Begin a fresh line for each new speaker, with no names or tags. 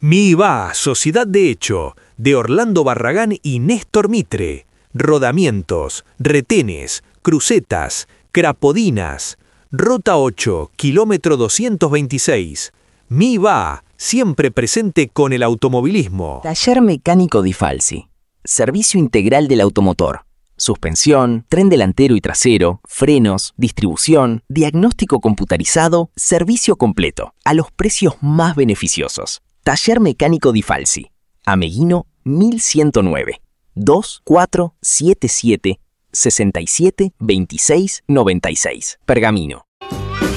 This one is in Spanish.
MIVA, Sociedad de Hecho, de Orlando Barragán y Néstor Mitre. Rodamientos, retenes, crucetas, crapodinas. Rota 8, kilómetro 226. MIVA, siempre presente con el automovilismo.
Taller Mecánico Di Falsi. Servicio integral del automotor. Suspensión, tren delantero y trasero, frenos, distribución, diagnóstico computarizado, servicio completo, a los precios más beneficiosos. Taller Mecánico Di Falsi. Ameguino 1109. 2477 67 26 96. Pergamino.